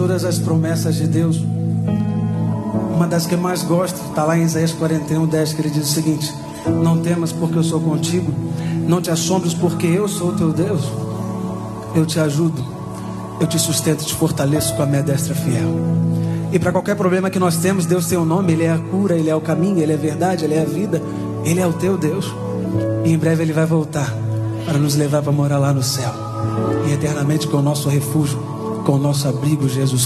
todas as promessas de Deus, uma das que eu mais gosto está lá em Isaías 41:10, que ele diz o seguinte: não temas porque eu sou contigo, não te assombres porque eu sou o teu Deus, eu te ajudo, eu te sustento e te fortaleço com a minha destra fiel. E para qualquer problema que nós temos, Deus tem um nome. Ele é a cura, Ele é o caminho, Ele é a verdade, Ele é a vida, Ele é o teu Deus. E em breve Ele vai voltar para nos levar para morar lá no céu, e eternamente com o nosso refúgio, com o nosso abrigo, Jesus